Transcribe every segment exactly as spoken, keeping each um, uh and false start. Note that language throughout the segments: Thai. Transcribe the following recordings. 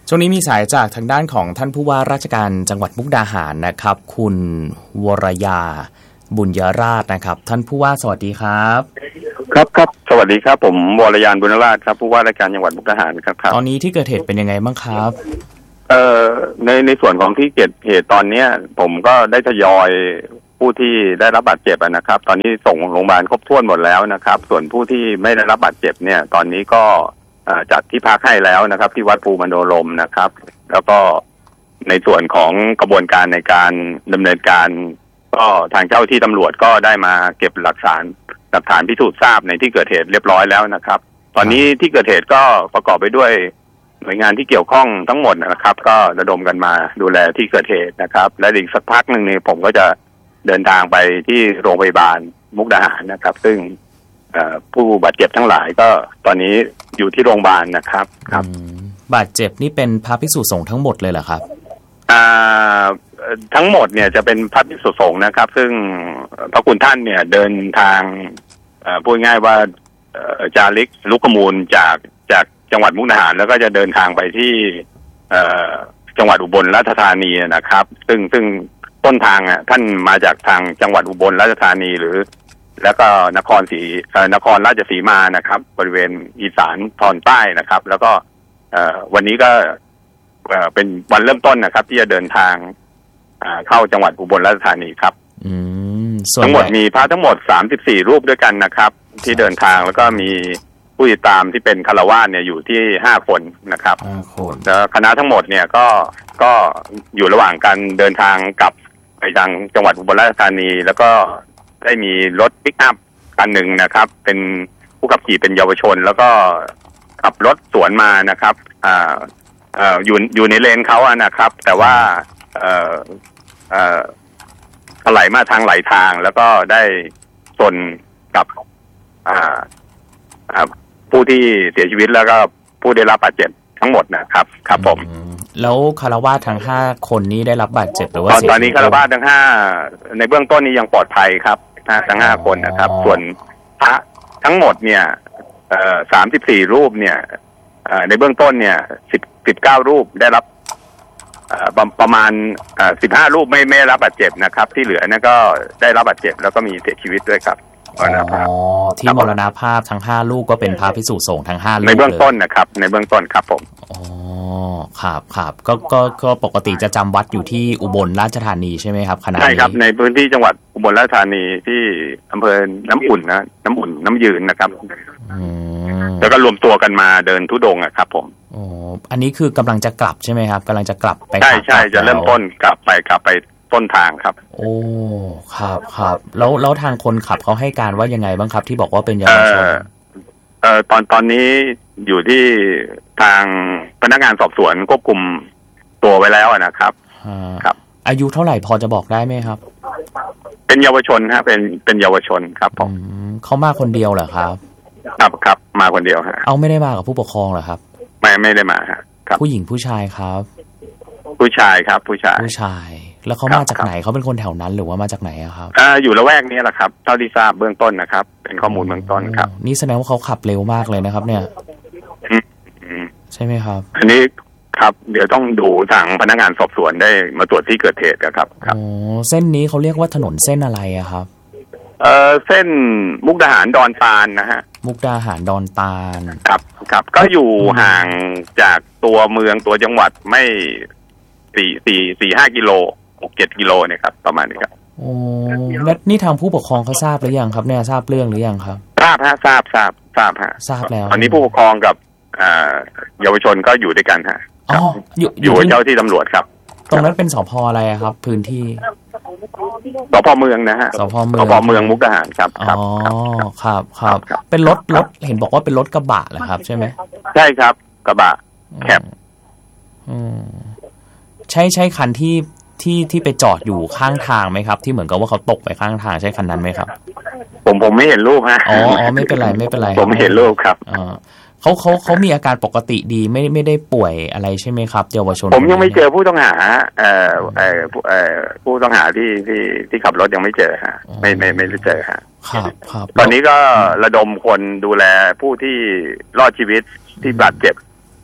ช่วงนี้มีสายจากทางด้านของท่านผู้ว่าราชการจังหวัดมุกดาหารนะครับคุณวรยาบุญยราชนะครับท่านผู้ว่าสวัสดีครับครับครับสวัสดีครับผมวรยาบุญยราชครับผู้ว่าราชการจังหวัดมุกดาหารครับตอนนี้ที่เกิดเหตุเป็นยังไงบ้างครับเอ่อในในส่วนของที่เกิดเหตุตอนนี้ผมก็ได้ทยอยผู้ที่ได้รับบาดเจ็บนะครับตอนนี้ส่งโรงพยาบาลครบถ้วนหมดแล้วนะครับส่วนผู้ที่ไม่ได้รับบาดเจ็บเนี่ยตอนนี้ก็จัดที่พักให้แล้วนะครับที่วัดภูมโนรมนะครับแล้วก็ในส่วนของกระบวนการในการดำเนินการก็ทางเจ้าที่ตำรวจก็ได้มาเก็บหลักฐานหลักฐานพิสูจน์ทราบในที่เกิดเหตุเรียบร้อยแล้วนะครับตอนนี้ที่เกิดเหตุก็ประกอบไปด้วยหน่วยงานที่เกี่ยวข้องทั้งหมดนะครับก็ระดมกันมาดูแลที่เกิดเหตุนะครับและอีกสักพักหนึ่งนี่ผมก็จะเดินทางไปที่โรงพยาบาลมุกดาหารนะครับซึ่งผู้บาดเจ็บทั้งหลายก็ตอนนี้อยู่ที่โรงพยาบาลนะครับครับบาดเจ็บนี่เป็นพระภิกษุสงฆ์ทั้งหมดเลยเหรอครับอ่าทั้งหมดเนี่ยจะเป็นพระภิกษุสงฆ์นะครับซึ่งพระคุณท่านเนี่ยเดินทางพูดง่ายว่าจาริกลุกขมูลจากจากจังหวัดมุกดาหารแล้วก็จะเดินทางไปที่จังหวัดอุบลราชธานีนะครับซึ่งซึ่งต้นทางอ่ะท่านมาจากทางจังหวัดอุบลราชธานีหรือแล้วก็นครศรีนครราชสีมานะครับบริเวณอีสานตอนใต้นะครับแล้วก็วันนี้ก็เป็นวันเริ่มต้นนะครับที่จะเดินทางเข้าจังหวัดอุบลราชธานีครับทั้งหมดมีพระทั้งหมดสามสิบสี่รูปด้วยกันนะครับที่เดินทางแล้วก็มีผู้ติดตามที่เป็นฆราวาสเนี่ยอยู่ที่ห้าคนนะครับแล้วคณะทั้งหมดเนี่ยก็ก็อยู่ระหว่างการเดินทางกลับไปทางจังหวัดอุบลราชธานีแล้วก็ได้มีรถปิกอัพคันหนึ่งนะครับเป็นผู้ขับขี่เป็นเยาวชนแล้วก็ขับรถสวนมานะครับอ่าเอ่ออยู่อยู่ในเลนเขาอะนะครับแต่ว่าเอ่อเอ่อไหลมาทางไหลทางแล้วก็ได้ชนกับอ่าอ่าผู้ที่เสียชีวิตแล้วก็ผู้ได้รับบาดเจ็บทั้งหมดนะครับครับผมแล้วคารวาสทั้งห้าคนนี้ได้รับบาดเจ็บหรือว่าตอนนี้คารวาสทั้งห้าในเบื้องต้นนี้ยังปลอดภัยครับทั้งห้าคนนะครับส่วนพระทั้งหมดเนี่ยเอ่อสามสิบสี่รูปเนี่ยเอ่อในเบื้องต้นเนี่ยสิบสิบเก้ารูปได้รับเอ่อประมาณเอ่อสิบห้ารูปไม่ไม่รับบาดเจ็บนะครับที่เหลือนั่นก็ได้รับบาดเจ็บแล้วก็มีเสียชีวิตด้วยครับอ๋อที่มรณภาพทั้งห้าลูกก็เป็นพระภิกษุสงฆ์ทั้งห้าลูกในเบื้องต้นนะครับในเบื้องต้นครับผมอ๋อครับครับก็ก็ก็ปกติจะจำวัดอยู่ที่อุบลราชธานีใช่ไหมครับคณะนี้ใช่ครับในพื้นที่จังหวัดอุบลราชธานีที่อำเภอน้ำอุ่นนะน้ำอุ่นน้ำยืนนะครับแล้วก็รวมตัวกันมาเดินธุดงค์ครับผมอ๋ออันนี้คือกำลังจะกลับใช่ไหมครับกำลังจะกลับไปใช่ใช่จะเริ่มต้นกลับไปกลับไปต้นทางครับโอ้ครับครับแล้วแล้วทางคนขับเขาให้การว่ายังไงบ้างครับที่บอกว่าเป็นเยาวชนเอ่อตอนตอนนี้อยู่ที่ทางพนักงานสอบสวนควบคุมตัวไว้แล้วนะครับครับอายุเท่าไหร่พอจะบอกได้ไหมครับเป็นเยาวชนฮะเป็นเป็นเยาวชนครับผมเขามาคนเดียวเหรอครับครับครับมาคนเดียวฮะเอาไม่ได้มากับผู้ปกครองเหรอครับไม่ไม่ได้มาครับผู้หญิงผู้ชายครับผู้ชายครับผู้ชายผู้ชายแล้วเขามาจากไหนเขาเป็นคนแถวนั้นหรือว่ามาจากไหนอะครับอ่าอยู่ละแวกนี้แหละครับเท่าที่ทราบเบื้องต้นนะครับเป็นข้อมูลเบื้องต้นครับนี่แสดงว่าเขาขับเร็วมากเลยนะครับเนี่ยใช่ไหมครับอันนี้ครับเดี๋ยวต้องดูทางพนักงานสอบสวนได้มาตรวจที่เกิดเหตุครับครับอ๋อเส้นนี้เขาเรียกว่าถนนเส้นอะไรอะครับเออเส้นมุกดาหารดอนตาลนะฮะมุกดาหารดอนตาลครับครับก็อยู่ห่างจากตัวเมืองตัวจังหวัดไม่สี่สี่สี่ห้ากิโลหกเจ็ดกิโลเนี่ยครับประมาณนี้ครับโอ้แล้วนี่ทางผู้ปกครองเขาทราบหรือยังครับเนี่ยทราบเรื่องหรือยังครับทราบฮะทราบทราบทราบฮะทราบแล้วตอนนี้ผู้ปกครองกับอ่าเยาวชนก็อยู่ด้วยกันฮะอ๋ออยู่อยู่เจ้าที่ตำรวจครับตรงนั้นเป็นสภ.อะไรครับพื้นที่สภ.เมืองนะฮะสภ.เมืองสภ.เมืองมุกดาหารครับอ๋อครับครับเป็นรถรถเห็นบอกว่าเป็นรถกระบะเหรอครับใช่ไหมใช่ครับกระบะแคปอืมใช่ใช่คันที่ที่ที่ไปจอดอยู่ข้างทางไหมครับที่เหมือนกับว่าเขาตกไปข้างทางใช่คันนั้นไหมครับผมผมไม่เห็นรูปฮะอ๋ออ๋อไม่เป็นไรไม่เป็นไรผมไม่เห็นรูปครับอ๋อเขาเขาเขามีอาการปกติดีไม่ไม่ได้ป่วยอะไรใช่ไหมครับเยาวชนผมยังไม่เจอผู้ต้องหาเอ่อเอ่อเอ่อผู้ต้องหาที่ที่ที่ขับรถยังไม่เจอฮะไม่ไม่ไม่ได้เจอฮะครับครับตอนนี้ก็ระดมคนดูแลผู้ที่รอดชีวิตที่บาดเจ็บเ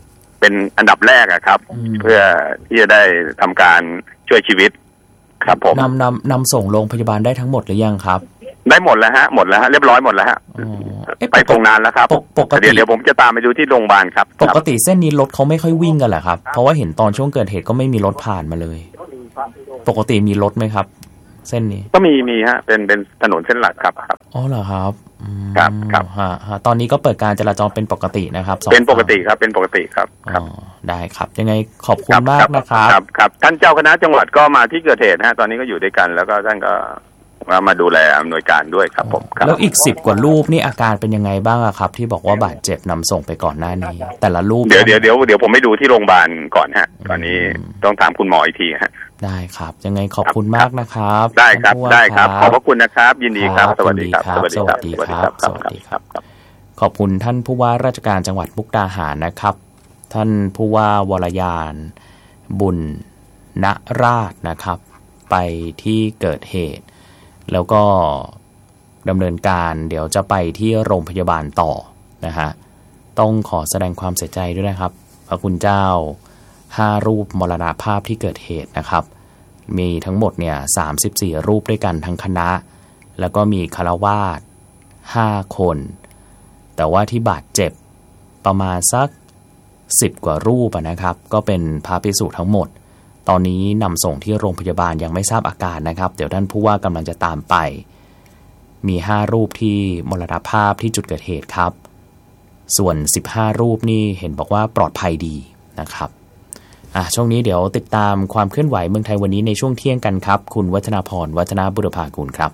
เป็นอันดับแรกอะครับเพื่อที่จะได้ทำการช่วยชีวิตครับผมนำนำนำส่งโรงพยาบาลได้ทั้งหมดหรือยังครับได้หมดแล้วฮะหมดแล้วฮะเรียบร้อยหมดแล้วฮะไปตรงนานแล้วครับเดี๋ยวเดี๋ยวผมจะตามไปดูที่โรงพยาบาลครับปกติเส้นนี้รถเขาไม่ค่อยวิ่งกันเหรอครับเพราะว่าเห็นตอนช่วงเกิดเหตุก็ไม่มีรถผ่านมาเลยปกติมีรถไหมครับเส้นนี้ก็มีมีฮะเป็นเป็นถนนเส้นหลักครับครับอ๋อเหรอครับครับครับฮะฮะตอนนี้ก็เปิดการจราจรเป็นปกตินะครับเป็นปกติครับเป็นปกติครับอ๋อได้ครับยังไงขอบคุณมากนะครับครับครับท่านเจ้าคณะจังหวัดก็มาที่เกิดเหตุฮะตอนนี้ก็อยู่ด้วยกันแล้วก็ท่านก็มาดูแลอำนวยการด้วยครับผมแล้วอีกสิบกว่ารูปนี่อาการเป็นยังไงบ้างครับที่บอกว่าบาดเจ็บนำส่งไปก่อนหน้านี้แต่ละรูปเดี๋ยวเดี๋ยวเดี๋ยวเดี๋ยวผมไปดูที่โรงพยาบาลก่อนฮะตอนนี้ต้องถามคุณหมออีกทีฮะได้ครับยังไงขอบคุณมากนะครับได้ครับได้ครับขอบพระคุณนะครับยินดีครับสวัสดีครับสวัสดีครับสวัสดีครับสวัสดีครับขอบคุณท่านผู้ว่าราชการจังหวัดมุกดาหารนะครับท่านผู้ว่าวรยานบุญณราชนะครับไปที่เกิดเหตุแล้วก็ดำเนินการเดี๋ยวจะไปที่โรงพยาบาลต่อนะฮะต้องขอแสดงความเสียใจด้วยนะครับพระคุณเจ้าห้ารูปมรณภาพที่เกิดเหตุนะครับมีทั้งหมดเนี่ยสามสิบสี่รูปด้วยกันทั้งคณะแล้วก็มีฆราวาสห้าคนแต่ว่าที่บาดเจ็บประมาณสักสิบกว่ารูปนะครับก็เป็นพระภิกษุทั้งหมดตอนนี้นำส่งที่โรงพยาบาลยังไม่ทราบอาการนะครับเดี๋ยวท่านผู้ว่ากำลังจะตามไปมีห้ารูปที่มรณภาพที่จุดเกิดเหตุครับส่วนสิบห้ารูปนี่เห็นบอกว่าปลอดภัยดีนะครับอ่ะช่วงนี้เดี๋ยวติดตามความเคลื่อนไหวเมืองไทยวันนี้ในช่วงเที่ยงกันครับคุณวัฒนาพรวัฒนาบุรพากูลครับ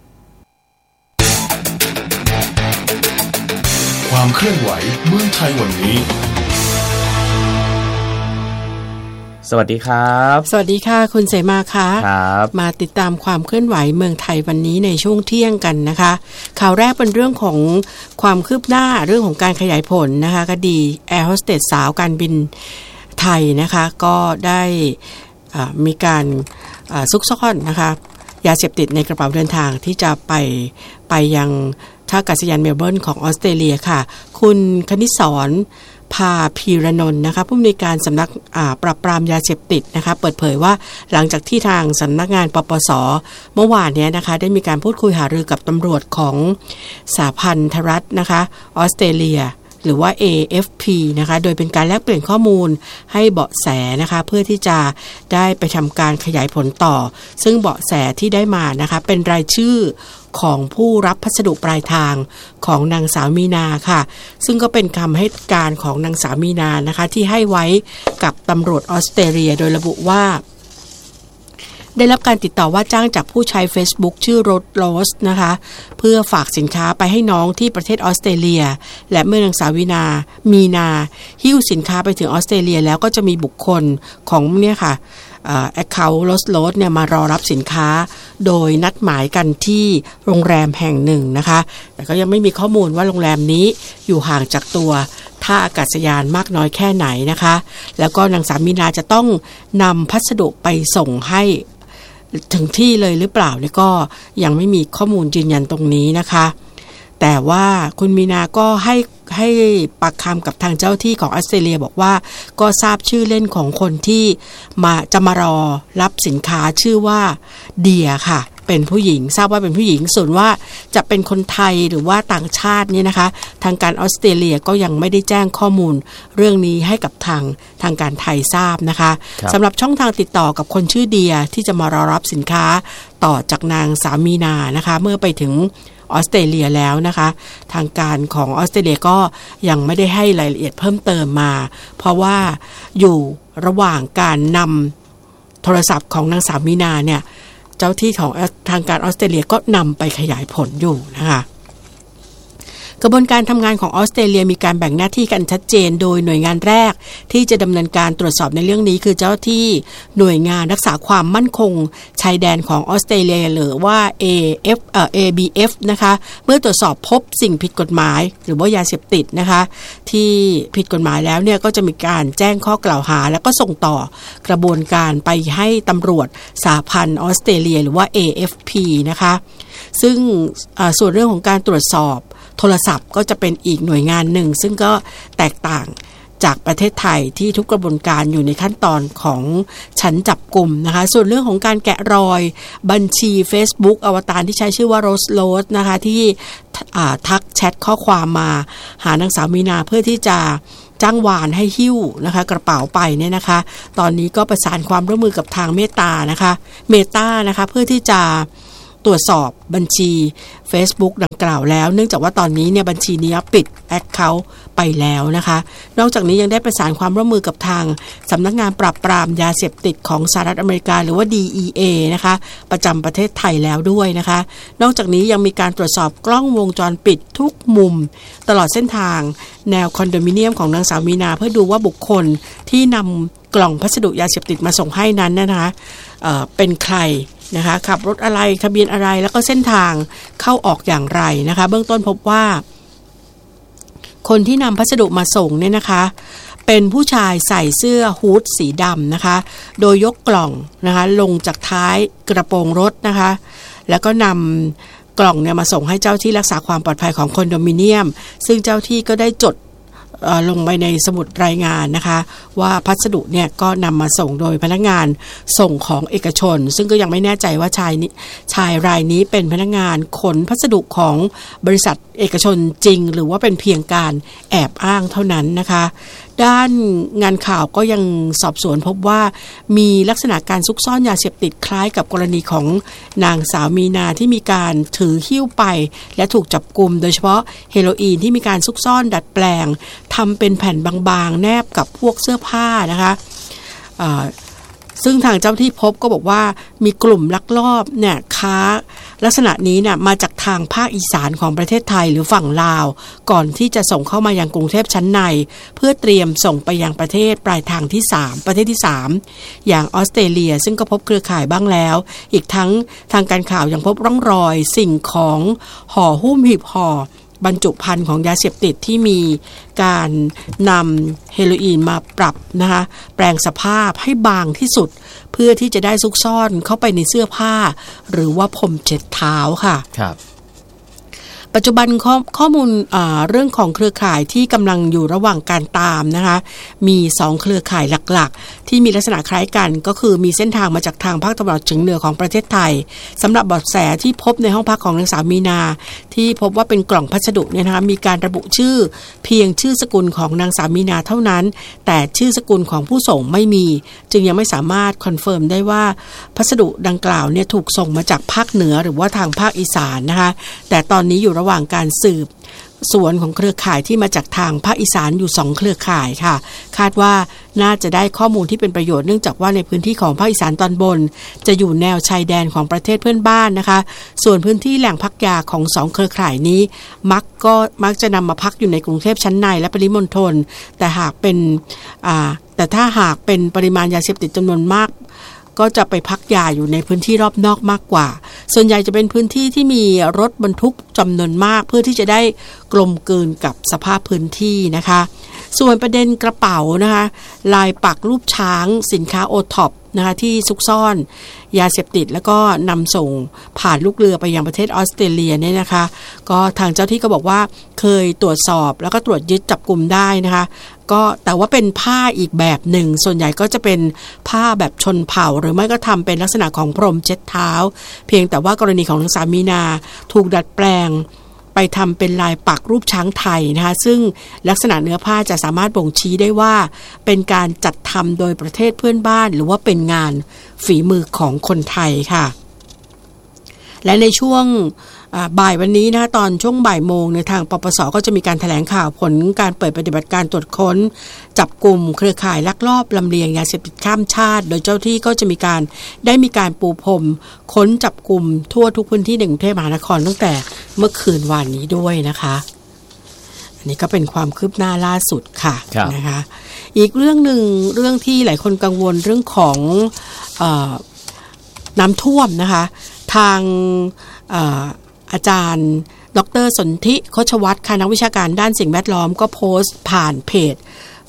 ความเคลื่อนไหวเมืองไทยวันนี้สวัสดีครับสวัสดีค่ะคุณเสมาค่ะครับมาติดตามความเคลื่อนไหวเมืองไทยวันนี้ในช่วงเที่ยงกันนะคะข่าวแรกเป็นเรื่องของความคืบหน้าเรื่องของการขยายผลนะคะคดีแอร์โฮสเตสสาวการบินไทยนะคะก็ได้มีการซุกซ่อนนะคะยาเสพติดในกระเป๋าเดินทางที่จะไปไปยังท่าอากาศยานเมลเบิร์นของออสเตรเลียค่ะคุณคณิศรพาพีรนนท์นะคะผู้อำนวยการสำนักปราบปรามยาเสพติดนะคะเปิดเผยว่าหลังจากที่ทางสำนักงานปปส.เมื่อวานนี้นะคะได้มีการพูดคุยหารือกับตำรวจของสหพันธรัฐนะคะออสเตรเลียหรือว่า เอ เอฟ พี นะคะโดยเป็นการแลกเปลี่ยนข้อมูลให้เบาะแสนะคะเพื่อที่จะได้ไปทำการขยายผลต่อซึ่งเบาะแสที่ได้มานะคะเป็นรายชื่อของผู้รับพัสดุปลายทางของนางสาวมีนาค่ะซึ่งก็เป็นคำให้การของนางสาวมีนานะคะที่ให้ไว้กับตำรวจออสเตรเลียโดยระบุว่าได้รับการติดต่อว่าจ้างจากผู้ใช้ Facebook ชื่อโรดโรสนะคะเพื่อฝากสินค้าไปให้น้องที่ประเทศออสเตรเลียและเมื่อนางสาววินามีนาหิ้วสินค้าไปถึงออสเตรเลียแล้วก็จะมีบุคคลของเนี่ยค่ะแอคเคาท์โรสโรสเนี่ยมารอรับสินค้าโดยนัดหมายกันที่โรงแรมแห่งหนึ่งนะคะแต่ก็ยังไม่มีข้อมูลว่าโรงแรมนี้อยู่ห่างจากตัวท่าอากาศยานมากน้อยแค่ไหนนะคะแล้วก็นางสาวมีนาจะต้องนำพัสดุไปส่งให้ถึงที่เลยหรือเปล่าเนี่ยก็ยังไม่มีข้อมูลยืนยันตรงนี้นะคะแต่ว่าคุณมีนาก็ให้ให้ปากคำกับทางเจ้าที่ของออสเตรเลียบอกว่าก็ทราบชื่อเล่นของคนที่มาจะมารอรับสินค้าชื่อว่าเดียค่ะเป็นผู้หญิงทราบว่าเป็นผู้หญิงส่วนว่าจะเป็นคนไทยหรือว่าต่างชาติเนี่ยนะคะทางการออสเตรเลียก็ยังไม่ได้แจ้งข้อมูลเรื่องนี้ให้กับทางทางการไทยทราบนะคะสำหรับช่องทางติดต่อกับคนชื่อเดียที่จะมารอรับสินค้าต่อจากนางสามีนานะคะเมื่อไปถึงออสเตรเลียแล้วนะคะทางการของออสเตรเลียก็ยังไม่ได้ให้รายละเอียดเพิ่มเติมมาเพราะว่าอยู่ระหว่างการนำโทรศัพท์ของนางสามีนาเนี่ยเจ้าที่ของทางการออสเตรเลียก็นำไปขยายผลอยู่นะคะกระบวนการทำงานของออสเตรเลียมีการแบ่งหน้าที่กันชัดเจนโดยหน่วยงานแรกที่จะดำเนินการตรวจสอบในเรื่องนี้คือเจ้าที่หน่วยงานรักษาความมั่นคงชายแดนของออสเตรเลียหรือว่า เอ เอฟ เอ่อ เอ บี เอฟ นะคะเมื่อตรวจสอบพบสิ่งผิดกฎหมายหรือว่ายาเสพติดนะคะที่ผิดกฎหมายแล้วเนี่ยก็จะมีการแจ้งข้อกล่าวหาแล้วก็ส่งต่อกระบวนการไปให้ตำรวจสหพันธ์ออสเตรเลียหรือว่า เอ เอฟ พี นะคะซึ่งส่วนเรื่องของการตรวจสอบโทรศัพท์ก็จะเป็นอีกหน่วยงานหนึ่งซึ่งก็แตกต่างจากประเทศไทยที่ทุกกระบวนการอยู่ในขั้นตอนของชั้นจับกลุ่มนะคะส่วนเรื่องของการแกะรอยบัญชี Facebook อวตารที่ใช้ชื่อว่าโรสโรสนะคะที่ทักแชทข้อความมาหานางสาวมีนาเพื่อที่จะจ้างวานให้หิ้วนะคะกระเป๋าไปเนี่ยนะคะตอนนี้ก็ประสานความร่วมมือกับทางเมตานะคะเมตานะคะเพื่อที่จะตรวจสอบบัญชี Facebook ดังกล่าวแล้วเนื่องจากว่าตอนนี้เนี่ยบัญชีนี้ปิดแอคเคาท์ไปแล้วนะคะนอกจากนี้ยังได้ประสานความร่วมมือกับทางสำนักงานปราบปรามยาเสพติดของสหรัฐอเมริกาหรือว่า ดี อี เอ นะคะประจำประเทศไทยแล้วด้วยนะคะนอกจากนี้ยังมีการตรวจสอบกล้องวงจรปิดทุกมุมตลอดเส้นทางแนวคอนโดมิเนียมของนางสาวมีนาเพื่อดูว่าบุคคลที่นำกล่องพัสดุยาเสพติดมาส่งให้นั้นนะคะเอ่อเป็นใครนะคะขับรถอะไรทะเบียนอะไรแล้วก็เส้นทางเข้าออกอย่างไรนะคะเบื้องต้นพบว่าคนที่นำพัสดุมาส่งเนี่ยนะคะเป็นผู้ชายใส่เสื้อฮู้ดสีดำนะคะโดยยกกล่องนะคะลงจากท้ายกระโปรงรถนะคะแล้วก็นำกล่องเนี่ยมาส่งให้เจ้าที่รักษาความปลอดภัยของคอนโดมิเนียมซึ่งเจ้าที่ก็ได้จดลงไปในสมุดรายงานนะคะว่าพัสดุเนี่ยก็นำมาส่งโดยพนักงานส่งของเอกชนซึ่งก็ยังไม่แน่ใจว่าชายนี้ชายรายนี้เป็นพนักงานขนพัสดุของบริษัทเอกชนจริงหรือว่าเป็นเพียงการแอบอ้างเท่านั้นนะคะด้านงานข่าวก็ยังสอบสวนพบว่ามีลักษณะการซุกซ่อนยาเสพติดคล้ายกับกรณีของนางสาวมีนาที่มีการถือหิ้วไปและถูกจับกุมโดยเฉพาะเฮโรอีนที่มีการซุกซ่อนดัดแปลงทำเป็นแผ่นบางๆแนบกับพวกเสื้อผ้านะคะซึ่งทางเจ้าที่พบก็บอกว่ามีกลุ่มลักลอบเนี่ยค้าลักษณะนี้เนี่ยมาจากทางภาคอีสานของประเทศไทยหรือฝั่งลาวก่อนที่จะส่งเข้ามายังกรุงเทพชั้นในเพื่อเตรียมส่งไปยังประเทศปลายทางที่สามประเทศที่สามอย่างออสเตรเลียซึ่งก็พบเครือข่ายบ้างแล้วอีกทั้งทางการข่าวยังพบร่องรอยสิ่งของห่อหุ้มหีบห่อบรรจุภัณฑ์ของยาเสพติดที่มีการนำเฮโรอีนมาปรับนะคะแปลงสภาพให้บางที่สุดเพื่อที่จะได้ซุกซ่อนเข้าไปในเสื้อผ้าหรือว่าพรมเช็ดเท้าค่ะครับปัจจุบันข้อข้อมูลเรื่องของเครือข่ายที่กำลังอยู่ระหว่างการตามนะคะมีสองเครือข่ายหลักๆที่มีลักษณะคล้ายกันก็คือมีเส้นทางมาจากทางภาคตะวันออกเฉียงเหนือของประเทศไทยสำหรับเบาะแสที่พบในห้องพักของนางสาวมีนาที่พบว่าเป็นกล่องพัสดุเนี่ยนะคะมีการระบุชื่อเพียงชื่อสกุลของนางสาวมีนาเท่านั้นแต่ชื่อสกุลของผู้ส่งไม่มีจึงยังไม่สามารถคอนเฟิร์มได้ว่าพัสดุดังกล่าวเนี่ยถูกส่งมาจากภาคเหนือหรือว่าทางภาคอีสานนะคะแต่ตอนนี้อยู่ระหว่างการสืบส่วนของเครือข่ายที่มาจากทางภาคอีสานอยู่สองเครือข่ายค่ะคาดว่าน่าจะได้ข้อมูลที่เป็นประโยชน์เนื่องจากว่าในพื้นที่ของภาคอีสานตอนบนจะอยู่แนวชายแดนของประเทศเพื่อนบ้านนะคะส่วนพื้นที่แหล่งพักยาของสองเครือข่ายนี้มักก็มักจะนำมาพักอยู่ในกรุงเทพชั้นในและปริมณฑลแต่หากเป็นอ่าแต่ถ้าหากเป็นปริมาณยาเสพติดจำนวนมากก็จะไปพักยาอยู่ในพื้นที่รอบนอกมากกว่าส่วนใหญ่จะเป็นพื้นที่ที่มีรถบรรทุกจำนวนมากเพื่อที่จะได้กลมกลืนกับสภาพพื้นที่นะคะส่วนประเด็นกระเป๋านะคะลายปักรูปช้างสินค้าโอท็อปนะคะที่ซุกซ่อนยาเสพติดแล้วก็นำส่งผ่านลูกเรือไปยังประเทศออสเตรเลียเนี่ยนะคะก็ทางเจ้าที่ก็บอกว่าเคยตรวจสอบแล้วก็ตรวจยึดจับกุมได้นะคะก็แต่ว่าเป็นผ้าอีกแบบหนึ่งส่วนใหญ่ก็จะเป็นผ้าแบบชนเผ่าหรือไม่ก็ทำเป็นลักษณะของพรมเช็ดเท้าเพียงแต่ว่ากรณีของนางสาวมีนาถูกดัดแปลงไปทำเป็นลายปักรูปช้างไทยนะคะซึ่งลักษณะเนื้อผ้าจะสามารถบ่งชี้ได้ว่าเป็นการจัดทำโดยประเทศเพื่อนบ้านหรือว่าเป็นงานฝีมือของคนไทยค่ะและในช่วงบ่ายวันนี้นะตอนช่วงบ่ายโมงในทางปปสก็จะมีการแถลงข่าวผลการเปิดปฏิบัติการตรวจค้นจับกลุ่มเครือข่ายลักลอบลำเลียงยาเสพติดข้ามชาติโดยเจ้าที่ก็จะมีการได้มีการปูพรมค้นจับกลุ่มทั่วทุกพื้นที่ในกรุงเทพมหานครตั้งแต่เมื่อคืนวานนี้ด้วยนะคะอันนี้ก็เป็นความคืบหน้าล่าสุดค่ะนะคะอีกเรื่องหนึ่งเรื่องที่หลายคนกังวลเรื่องของเอ่อน้ำท่วมนะคะทางเอ่ออาจารย์ดร.สนธิโคชวัฒน์คณะวิชาการด้านสิ่งแวดล้อมก็โพสต์ผ่านเพจ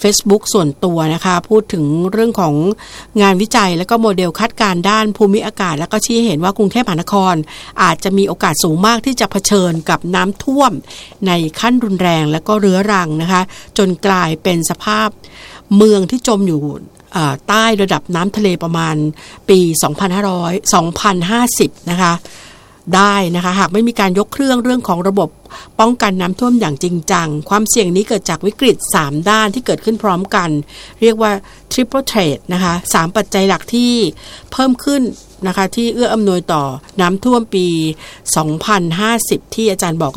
Facebook ส่วนตัวนะคะพูดถึงเรื่องของงานวิจัยและก็โมเดลคาดการณ์ด้านภูมิอากาศแล้วก็ชี้เห็นว่ากรุงเทพมหานครอาจจะมีโอกาสสูงมากที่จะเผชิญกับน้ำท่วมในขั้นรุนแรงและก็เรื้อรังนะคะจนกลายเป็นสภาพเมืองที่จมอยู่ใต้ระดับน้ำทะเลประมาณปีสองพันห้าร้อย สองพันห้าสิบนะคะได้นะคะหากไม่มีการยกเครื่องเรื่องของระบบป้องกันน้ำท่วมอย่างจริงจังความเสี่ยงนี้เกิดจากวิกฤตสามด้านที่เกิดขึ้นพร้อมกันเรียกว่า triple threat นะคะสามปัจจัยหลักที่เพิ่มขึ้นนะคะที่เอื้ออำนวยต่อน้ำท่วมปีสองพันห้าสิบที่อาจารย์บอก